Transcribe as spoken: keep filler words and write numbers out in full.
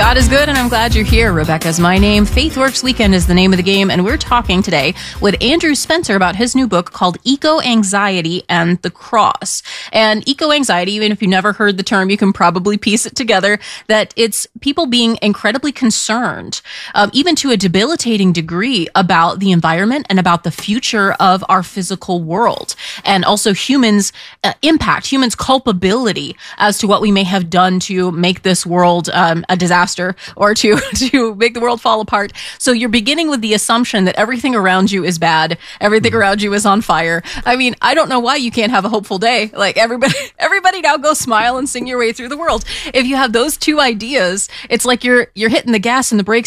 God is good, and I'm glad you're here. Rebecca's my name. FaithWorks Weekend is the name of the game, and we're talking today with Andrew Spencer about his new book called Eco-Anxiety and the Cross. And eco-anxiety, even if you never heard the term, you can probably piece it together, that it's people being incredibly concerned, um, even to a debilitating degree, about the environment and about the future of our physical world. And also humans' uh, impact, humans' culpability as to what we may have done to make this world um, a disaster or to, to make the world fall apart. So you're beginning with the assumption that everything around you is bad. Everything around you is on fire. I mean, I don't know why you can't have a hopeful day. Like everybody, everybody now go smile and sing your way through the world. If you have those two ideas, it's like you're, you're hitting the gas and the brakes